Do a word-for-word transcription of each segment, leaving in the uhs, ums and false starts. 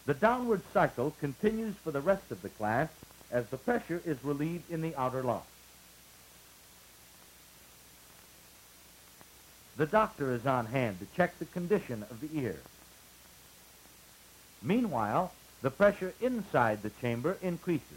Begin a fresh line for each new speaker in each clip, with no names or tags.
The downward cycle continues for the rest of the class as the pressure is relieved in the outer lung. The doctor is on hand to check the condition of the ear. Meanwhile, the pressure inside the chamber increases.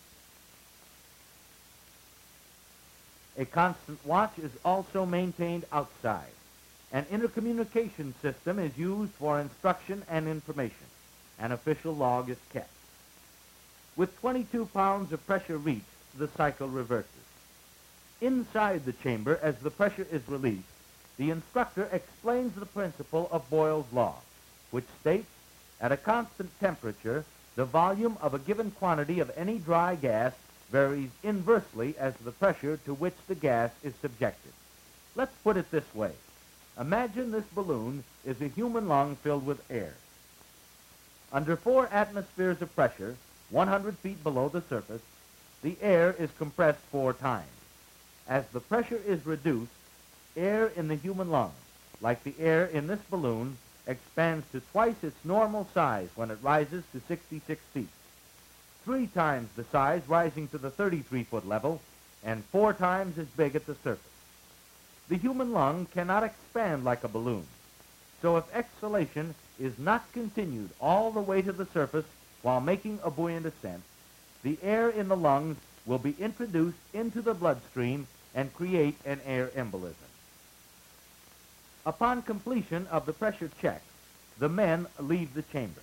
A constant watch is also maintained outside. An intercommunication system is used for instruction and information. An official log is kept. With twenty-two pounds of pressure reached, the cycle reverses. Inside the chamber, as the pressure is released, the instructor explains the principle of Boyle's law, which states, at a constant temperature, the volume of a given quantity of any dry gas varies inversely as the pressure to which the gas is subjected. Let's put it this way. Imagine this balloon is a human lung filled with air. Under four atmospheres of pressure, one hundred feet below the surface, the air is compressed four times. As the pressure is reduced, air in the human lung, like the air in this balloon, expands to twice its normal size when it rises to sixty-six feet, three times the size rising to the thirty-three foot level, and four times as big at the surface. The human lung cannot expand like a balloon, so if exhalation is not continued all the way to the surface while making a buoyant ascent, the air in the lungs will be introduced into the bloodstream and create an air embolism. Upon completion of the pressure check, the men leave the chamber.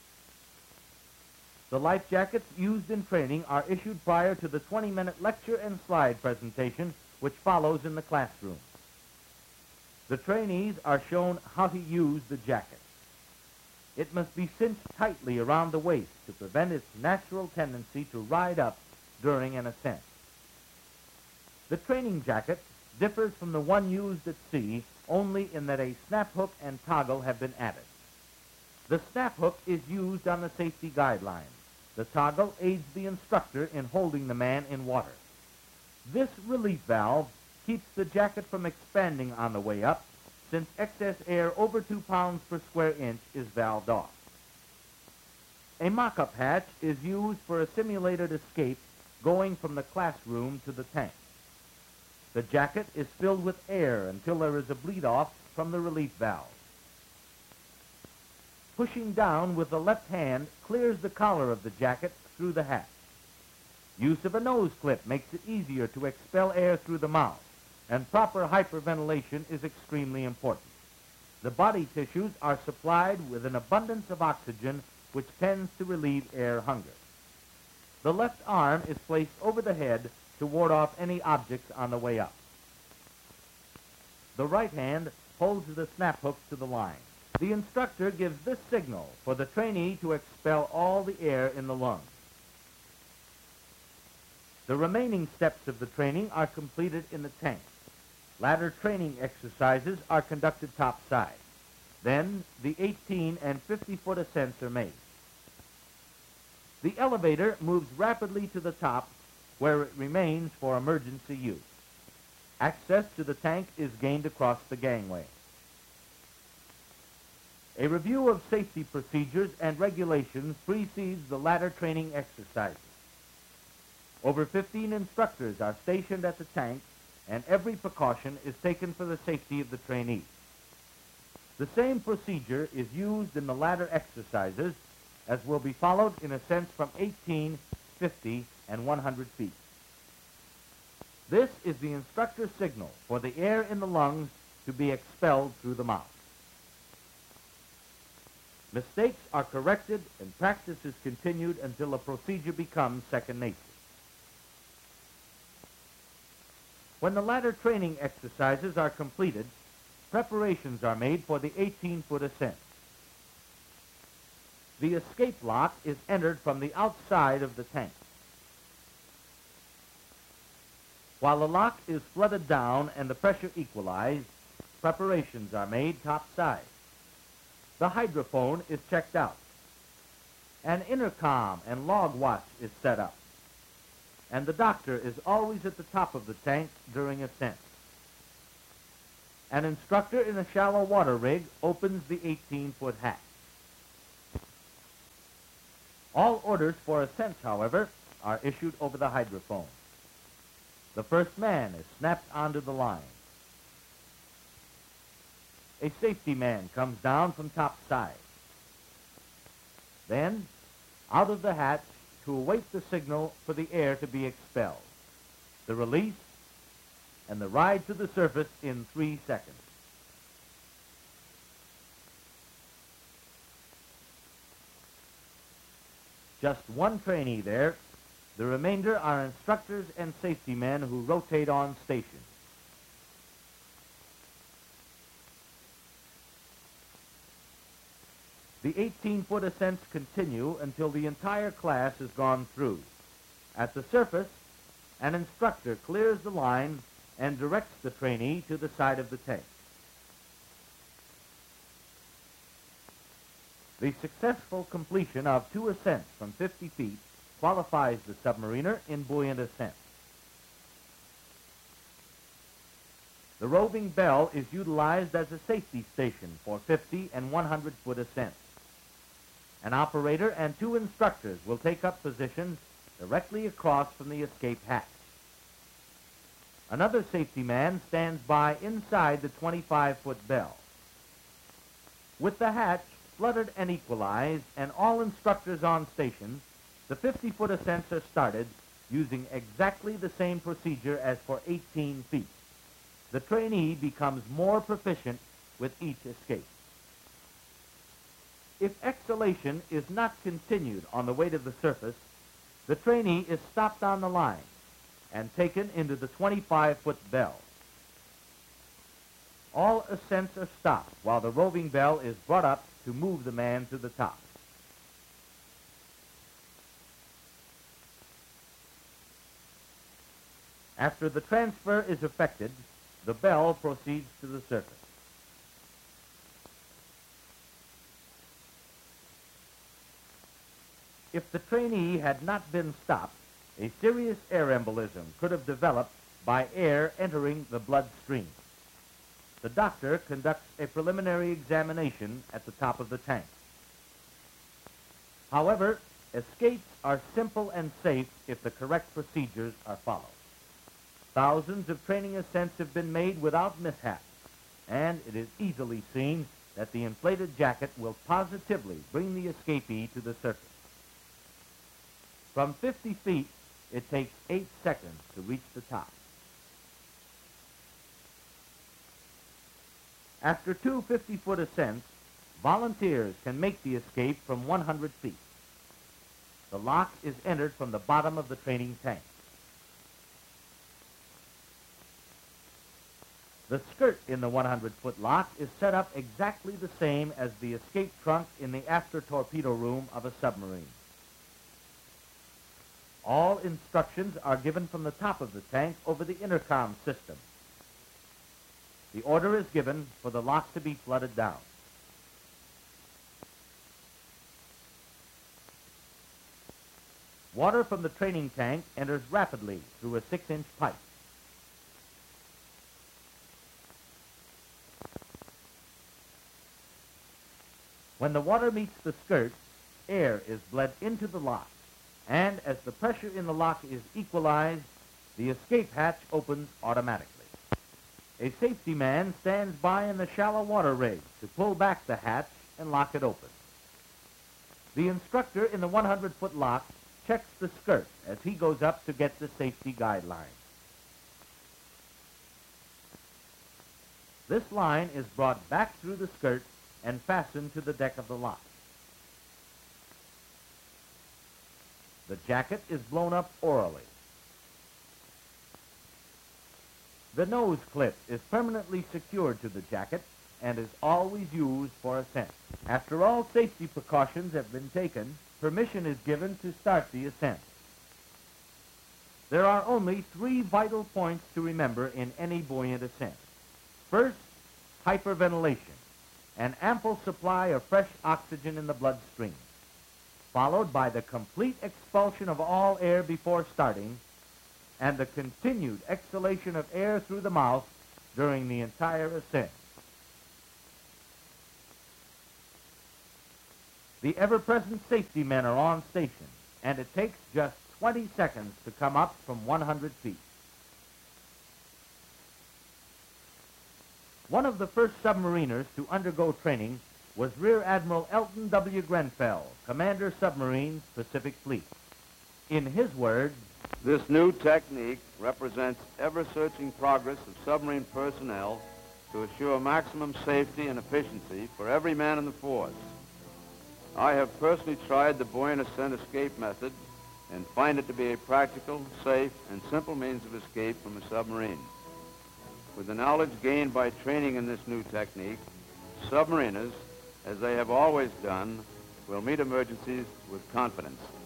The life jackets used in training are issued prior to the twenty-minute lecture and slide presentation, which follows in the classroom. The trainees are shown how to use the jacket. It must be cinched tightly around the waist to prevent its natural tendency to ride up during an ascent. The training jacket differs from the one used at sea only in that a snap hook and toggle have been added. The snap hook is used on the safety guidelines. The toggle aids the instructor in holding the man in water. This relief valve keeps the jacket from expanding on the way up, since excess air over two pounds per square inch is valved off. A mock-up hatch is used for a simulated escape going from the classroom to the tank. The jacket is filled with air until there is a bleed-off from the relief valve. Pushing down with the left hand clears the collar of the jacket through the hatch. Use of a nose clip makes it easier to expel air through the mouth, and proper hyperventilation is extremely important. The body tissues are supplied with an abundance of oxygen, which tends to relieve air hunger. The left arm is placed over the head to ward off any objects on the way up. The right hand holds the snap hooks to the line. The instructor gives this signal for the trainee to expel all the air in the lungs. The remaining steps of the training are completed in the tank. Ladder training exercises are conducted topside. Then the eighteen and fifty foot ascents are made. The elevator moves rapidly to the top, where it remains for emergency use. Access to the tank is gained across the gangway. A review of safety procedures and regulations precedes the ladder training exercises. Over fifteen instructors are stationed at the tank, and every precaution is taken for the safety of the trainees. The same procedure is used in the ladder exercises, as will be followed in ascents from eighteen, fifty, and one hundred feet. This is the instructor's signal for the air in the lungs to be expelled through the mouth. Mistakes are corrected and practice is continued until a procedure becomes second nature. When the ladder training exercises are completed, preparations are made for the eighteen foot ascent. The escape lock is entered from the outside of the tank. While the lock is flooded down and the pressure equalized, preparations are made topside. The hydrophone is checked out. An intercom and log watch is set up. And the doctor is always at the top of the tank during ascent. An instructor in a shallow water rig opens the eighteen foot hatch. All orders for ascent, however, are issued over the hydrophone. The first man is snapped onto the line. A safety man comes down from top side. Then, out of the hatch to await the signal for the air to be expelled, the release, and the ride to the surface in three seconds. Just one trainee there. The remainder are instructors and safety men who rotate on station. The eighteen-foot ascents continue until the entire class has gone through. At the surface, an instructor clears the line and directs the trainee to the side of the tank. The successful completion of two ascents from fifty feet qualifies the submariner in buoyant ascent. The roving bell is utilized as a safety station for fifty and one hundred foot ascents. An operator and two instructors will take up positions directly across from the escape hatch. Another safety man stands by inside the twenty-five foot bell. With the hatch flooded and equalized and all instructors on station, the fifty foot ascents are started using exactly the same procedure as for eighteen feet. The trainee becomes more proficient with each escape. If exhalation is not continued on the way to the surface, the trainee is stopped on the line and taken into the twenty-five foot bell. All ascents are stopped while the roving bell is brought up to move the man to the top. After the transfer is effected, the bell proceeds to the surface. If the trainee had not been stopped, a serious air embolism could have developed by air entering the bloodstream. The doctor conducts a preliminary examination at the top of the tank. However, escapes are simple and safe if the correct procedures are followed. Thousands of training ascents have been made without mishap, and it is easily seen that the inflated jacket will positively bring the escapee to the surface. From fifty feet, it takes eight seconds to reach the top. After two fifty foot ascents, volunteers can make the escape from one hundred feet. The lock is entered from the bottom of the training tank. The skirt in the one hundred foot lock is set up exactly the same as the escape trunk in the after torpedo room of a submarine. All instructions are given from the top of the tank over the intercom system. The order is given for the lock to be flooded down. Water from the training tank enters rapidly through a six-inch pipe. When the water meets the skirt, air is bled into the lock, and as the pressure in the lock is equalized, the escape hatch opens automatically. A safety man stands by in the shallow water rig to pull back the hatch and lock it open. The instructor in the one hundred foot lock checks the skirt as he goes up to get the safety guideline. This line is brought back through the skirt and fastened to the deck of the lock. The jacket is blown up orally. The nose clip is permanently secured to the jacket and is always used for ascent. After all safety precautions have been taken, permission is given to start the ascent. There are only three vital points to remember in any buoyant ascent. First, hyperventilation, an ample supply of fresh oxygen in the bloodstream, followed by the complete expulsion of all air before starting, and the continued exhalation of air through the mouth during the entire ascent. The ever-present safety men are on station, and it takes just twenty seconds to come up from one hundred feet. One of the first submariners to undergo training was Rear Admiral Elton W. Grenfell, Commander Submarines, Pacific Fleet. In his words,
"This new technique represents ever-searching progress of submarine personnel to assure maximum safety and efficiency for every man in the force. I have personally tried the buoyant ascent escape method and find it to be a practical, safe, and simple means of escape from a submarine. With the knowledge gained by training in this new technique, submariners, as they have always done, will meet emergencies with confidence."